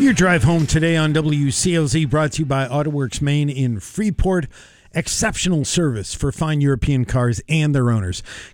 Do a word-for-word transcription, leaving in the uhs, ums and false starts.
Your drive home today on W C L Z brought to you by AutoWorks Maine in Freeport. Exceptional service for fine European cars and their owners.